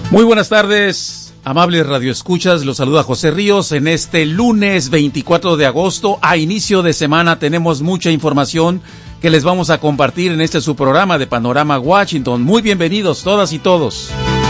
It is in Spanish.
Muy buenas tardes, amables radioescuchas, los saluda José Ríos en este lunes 24 de agosto. A inicio de semana tenemos mucha información que les vamos a compartir en este su programa de Panorama Washington. Muy bienvenidos todas y todos.